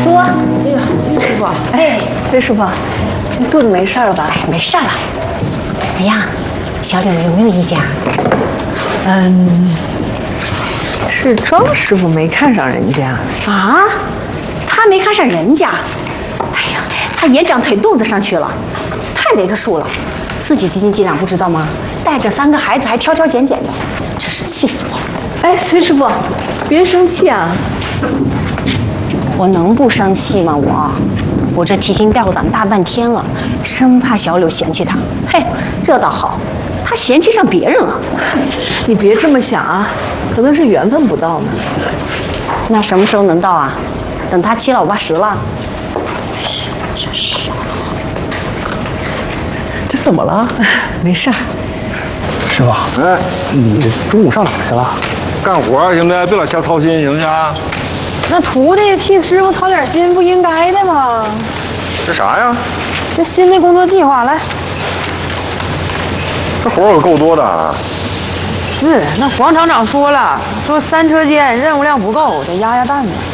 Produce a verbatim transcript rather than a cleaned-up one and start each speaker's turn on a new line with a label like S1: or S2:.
S1: 苏，
S2: 哎呀，崔师傅，
S1: 哎，
S2: 崔师傅，你肚子没事了吧？
S1: 哎，没事了。怎么样，小柳有没有意见啊？
S2: 嗯，是庄师傅没看上人家
S1: 啊？他没看上人家？哎呀，他眼长腿肚子上去了，太没个数了。自己几斤几两不知道吗？带着三个孩子还挑挑拣拣的，真是气死我了。
S2: 哎，崔师傅，别生气啊！
S1: 我能不生气吗？我，我这提心吊胆大半天了，生怕小柳嫌弃他。嘿，这倒好，他嫌弃上别人了。
S2: 你别这么想啊，可能是缘分不到呢。
S1: 那什么时候能到啊？等他七老八十了。哎呀，真是。
S2: 这怎么了？没事儿。
S3: 师傅，哎，你这中午上哪儿去了？
S4: 干活行不行？别老瞎操心，行不行？
S2: 那徒弟替师傅操点心，不应该的吗？
S4: 这啥呀？
S2: 这新的工作计划，来。
S4: 这活可够多的啊！
S2: 是，那黄厂长说了，说三车间任务量不够，得压压担子。